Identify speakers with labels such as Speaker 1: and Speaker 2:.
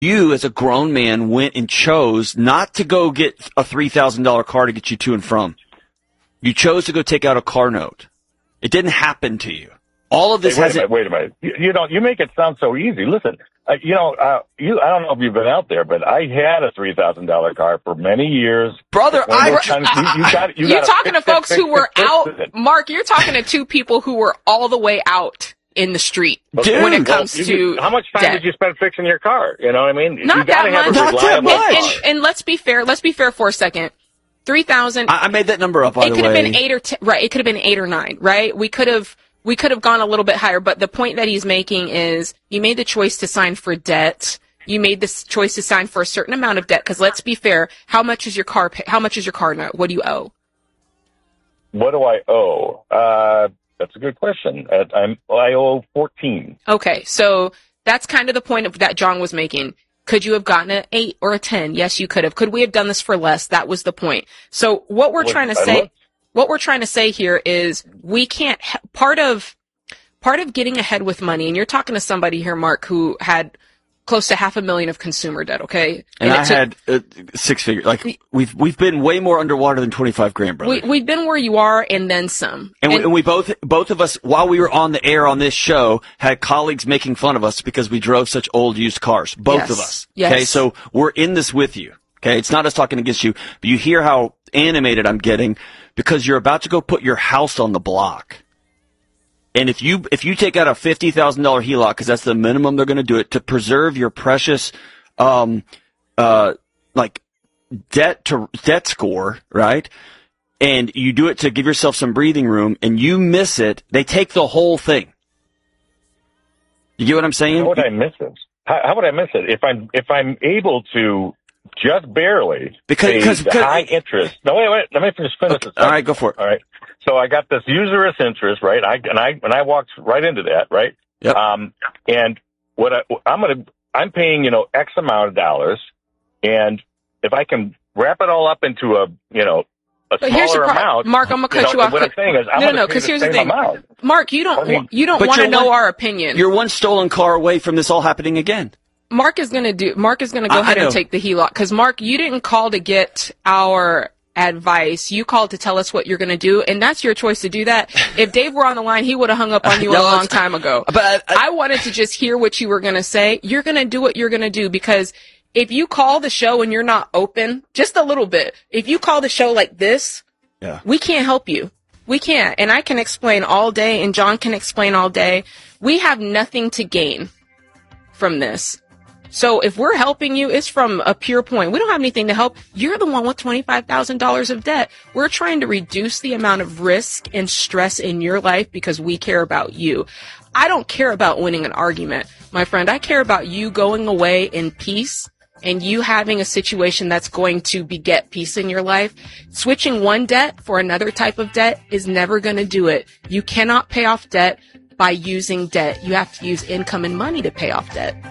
Speaker 1: You, as a grown man, went and chose not to go get a $3,000 car to get you to and from. You chose to go take out a car note. It didn't happen to you. All of this hasn't...
Speaker 2: Wait a minute. You make it sound so easy. Listen, I don't know if you've been out there, but I had a $3,000 car for many years.
Speaker 1: Brother,
Speaker 3: you're talking to folks who were out. Mark, you're talking to two people who were all the way out in the street when it comes to
Speaker 2: how much time did you spend fixing your car? You know what I mean?
Speaker 3: Not
Speaker 1: that much.
Speaker 3: And let's be fair. Let's be fair for a second. 3,000.
Speaker 1: I made that number up. By the way,
Speaker 3: it could have been 8 or 10. Right. It could have been 8 or 9. Right. We could have gone a little bit higher. But the point that he's making is you made the choice to sign for debt. You made this choice to sign for a certain amount of debt. Because let's be fair. How much is your car note? What do you owe?
Speaker 2: What do I owe? That's a good question. I owe 14.
Speaker 3: Okay, so that's kind of the point that John was making. Could you have gotten an 8 or a 10? Yes, you could have. Could we have done this for less? That was the point. So what we're trying to say here is we can't. Part of getting ahead with money, and you're talking to somebody here, Mark, who had close to $500,000 of consumer debt, okay?
Speaker 1: And I had 6 figures. Like we've been way more underwater than 25 grand, brother.
Speaker 3: We've been where you are and then some.
Speaker 1: And we both of us, while we were on the air on this show, had colleagues making fun of us because we drove such old used cars. Both of us.
Speaker 3: Yes.
Speaker 1: Okay, so we're in this with you. Okay, it's not us talking against you, but you hear how animated I'm getting because you're about to go put your house on the block. And if you take out a $50,000 HELOC, because that's the minimum they're going to do it, to preserve your precious, debt score, right? And you do it to give yourself some breathing room, and you miss it, they take the whole thing. You get what I'm saying?
Speaker 2: How would I miss it? How would I miss it if I'm able to just barely because high interest? No, wait. Let me finish this.
Speaker 1: All right, go for it.
Speaker 2: All right. So I got this usurious interest, right? I walked right into that, right?
Speaker 1: Yep.
Speaker 2: And I'm paying, X amount of dollars, and if I can wrap it all up into a smaller amount.
Speaker 3: Mark, I'm gonna cut you off.
Speaker 2: What I'm saying is,
Speaker 3: no, because here's the thing.
Speaker 2: Amount.
Speaker 3: Mark, you don't want to know our opinion.
Speaker 1: You're one stolen car away from this all happening again.
Speaker 3: Mark is gonna go ahead and take the HELOC because Mark, you didn't call to get our advice. You called to tell us what you're going to do, and that's your choice to do that. If Dave were on the line, he would have hung up on you a long time ago. But I wanted to just hear what you were going to say. You're going to do what you're going to do because if you call the show and you're not open, just a little bit, if you call the show like this, we can't help you. We can't. And I can explain all day, and John can explain all day. We have nothing to gain from this. So if we're helping you, it's from a pure point. We don't have anything to help. You're the one with $25,000 of debt. We're trying to reduce the amount of risk and stress in your life because we care about you. I don't care about winning an argument, my friend. I care about you going away in peace and you having a situation that's going to beget peace in your life. Switching one debt for another type of debt is never going to do it. You cannot pay off debt by using debt. You have to use income and money to pay off debt.